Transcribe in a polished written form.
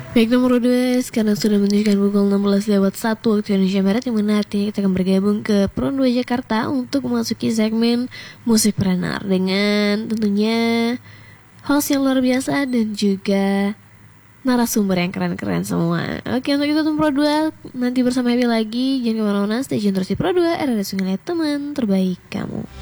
Baik, nomor 2, sekarang sudah menunjukkan pukul 16:01 waktu Indonesia Barat, yang mana artinya kita akan bergabung ke Peron 2 Jakarta untuk memasuki segmen Musik Preneur dengan tentunya host yang luar biasa dan juga narasumber yang keren-keren semua. Oke, untuk itu Pro 2 nanti bersama Happy lagi. Jangan kemana-mana, stay tune terus di Pro 2, RRS Sungai, teman terbaik kamu.